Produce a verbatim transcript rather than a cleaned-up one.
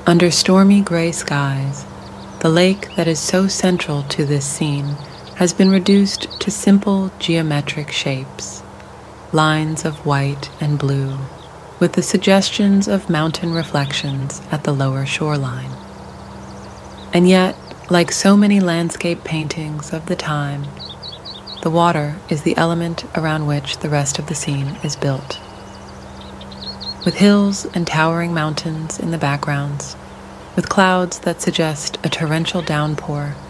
Under stormy gray skies, the lake that is so central to this scene has been reduced to simple geometric shapes, lines of white and blue, with the suggestions of mountain reflections at the lower shoreline. And yet, like so many landscape paintings of the time, the water is the element around which the rest of the scene is built. With hills and towering mountains in the backgrounds, with clouds that suggest a torrential downpour